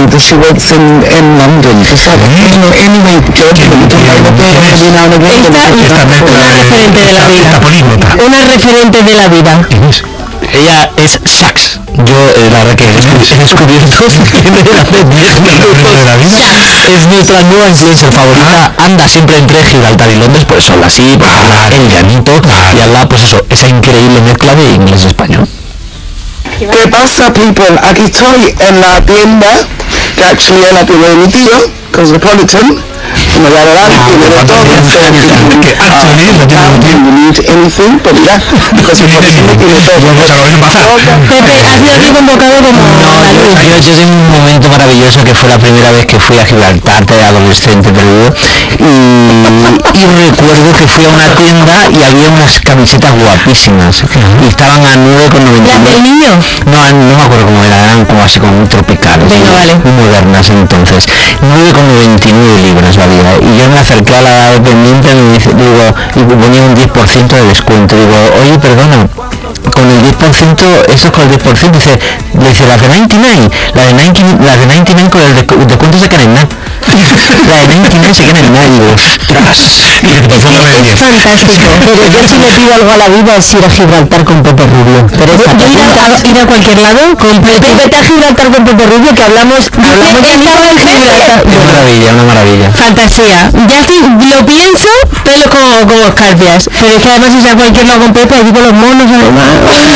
does she works in London. Does that, anyway, George, every now and again. Esta una referente de la vida. Una referente de la vida. Ella es Sax. Yo, la verdad que he descubierto es nuestra nueva influencer favorita. Anda siempre entre Gibraltar y Londres, pues son así, pues habla el llanito y habla, pues eso, esa increíble mezcla de inglés y español. ¿Qué pasa, people? Aquí estoy en la tienda que actually es la tienda de mi tío, Cosmopolitan. Como ya verán, tiene de todo. Que actually la tienda de mi tío. You need anything, but yeah, Cosmopolitan tiene todo. Pepe, ¿has sido aquí convocado como Yo es un momento maravilloso que fue la primera vez que fui a Gibraltar de adolescente perdido y recuerdo que fui a una tienda y había unas camisetas guapísimas y estaban a 9,99. ¿Las del niño? No me acuerdo cómo eran como así como tropicales. Venga, vale. Muy modernas entonces. 9,99 libras valía y yo me acerqué a la dependiente y ponía un 10% de descuento. Digo, oye, perdona, con el 10%, eso es con el 10%, dice las de 99, las de 99 con el descuento se quedan en nada. La de 99 se queda en nada, digo, ostras. Es fantástico. Pero yo si me pido algo a la vida es ir a Gibraltar con Pepe Rubio. Pero ir a cualquier lado con Pepe. Vete a Gibraltar con Pepe Rubio que hablamos de Gibraltar. Una maravilla. Fantasía. Ya si lo pienso, pelo como escarpias. Pero es que además si a cualquier lado con Pepe, allí con los monos además.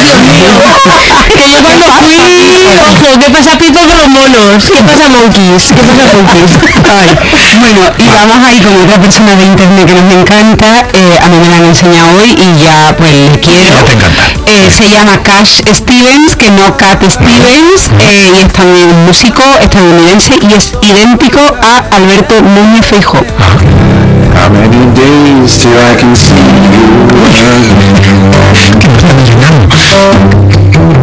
Que yo cuando fui, ojo, ¿qué pasa Pipo con los monos? ¿Qué pasa Monkeys? Ay. Bueno, y vamos ahí con otra persona de internet que nos encanta, a mí me la han enseñado hoy y ya pues le quiero. Ya te encanta. Se llama Cash Stevens, que no Cat Stevens, y es también un músico estadounidense y es idéntico a Alberto Núñez Feijóo. How many days till I can see you? ¿Qué me están enseñando?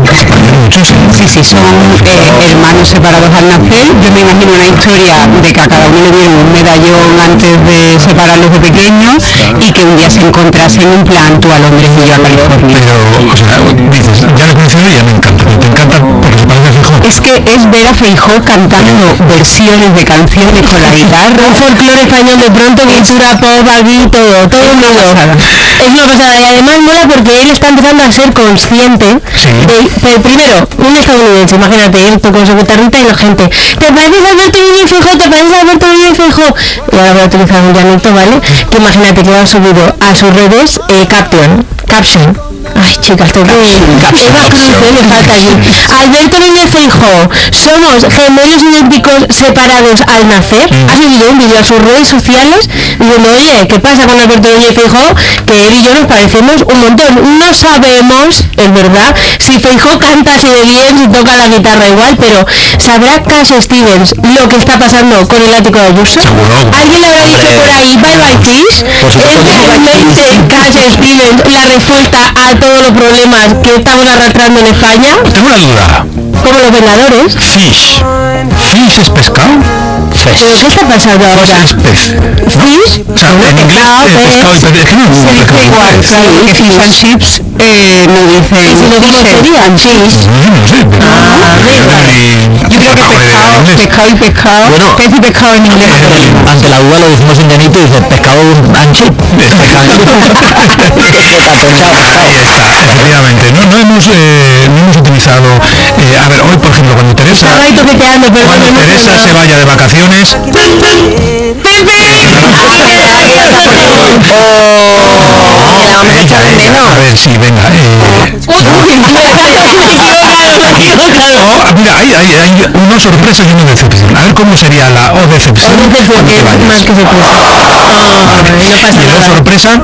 Sí, son hermanos separados al nacer. Yo me imagino una historia de que a cada uno le dieron un medallón antes de separarlos de pequeños y que un día se encontrasen en plan tú a Londres y yo a California. Pero, o sea, dices, ya le conocí y ya me encanta. ¿Te encanta porque se parece a Feijóo? Es que es ver a Feijóo cantando versiones de canciones con la guitarra, un folclore español de pronto, cultura pop, aquí, todo unido. Es una pasada y además mola porque él está empezando a ser consciente de primero, un estadounidense, imagínate, él con su guitarrita y la gente, ¿te pareces a Alberto Núñez Feijóo? ¿Te pareces a Alberto Núñez Feijóo? Y ahora voy a utilizar un llanito, ¿vale? Que imagínate que lo han subido a sus redes, caption. Ay, chicas, tengo que me falta aquí. Alberto Núñez Feijóo, somos gemelos idénticos separados al nacer. Ha subido un vídeo a sus redes sociales diciendo, oye, ¿qué pasa con Alberto Núñez Feijóo? Que él y yo nos parecemos un montón. No sabemos, es verdad, si Feijóo canta así de bien, si toca la guitarra igual, pero ¿sabrá Cash Stevens lo que está pasando con el ático de Ayuso? ¿Alguien le habrá dicho por ahí, bye bye Kiss? ¿Es realmente Cash Stevens la respuesta a todos los problemas que estamos arrastrando en España? Tengo una duda. Como los Vengadores. Fish es pescado. ¿Pero qué está pasando ahora? Es pez. Fish, O sea, en inglés pescado y pez. Es que no se dice igual, claro, que fish and chips no dicen. ¿Y si lo digo serían fish? No sé, Yo creo que pescado y pescado, bueno, pez y pescado en inglés. Ante la duda lo decimos en llanito y dice pescado ancho. Ahí está, efectivamente. No hemos utilizado. A ver, hoy por ejemplo cuando Teresa se vaya de vacaciones. A ver, sí, venga. Mira, hay una sorpresa y una decepción. A ver cómo sería la decepción cuando te vayas. Y la sorpresa.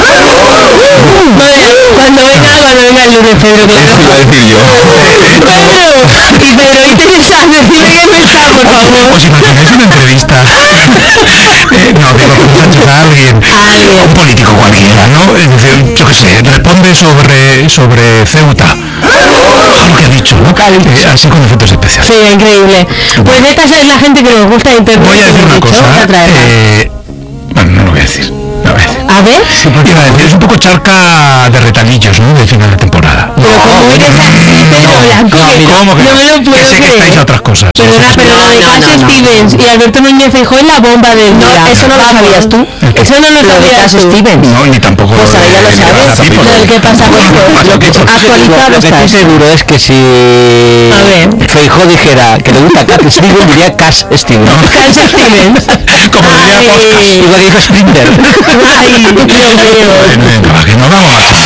Cuando venga el lunes, Pedro, claro. Eso iba a decir yo. Pedro, y Teresa, decime qué pensás, por favor. ¿Os imagináis una entrevista? No, digo, preguntas a alguien, un político cualquiera, ¿no? Es decir, yo qué sé, responde sobre Ceuta. Lo que ha dicho, ¿no? Así con efectos especiales. Sí, increíble. Pues esta es la gente que nos gusta internet. Voy a decir una cosa. Bueno, no lo voy a decir. A ver. Sí, porque iba a decir, es un poco charca de retalillos, ¿no? De final de temporada. Pero como eres así, Pedro Blanco, ¿Cómo que no me lo puedo que sé que creer. estáis a otras cosas. Perdona, pero lo de Cat Stevens y Alberto Núñez Feijóo es la bomba del día. Eso no lo sabías tú. Eso no lo sabías tú. Stevens. No, ni tampoco Pues ahora ya lo sabes. Lo del que pasa con Lo que actualizado Lo que estoy está. seguro es que si A ver. Feijóo dijera que le gusta Cat Stevens, diría Cass Stevens. Cat Stevens. Como diría Podcast. Igual dijo Sprinter. Ay, Dios mío. Venga, va, que nos vamos.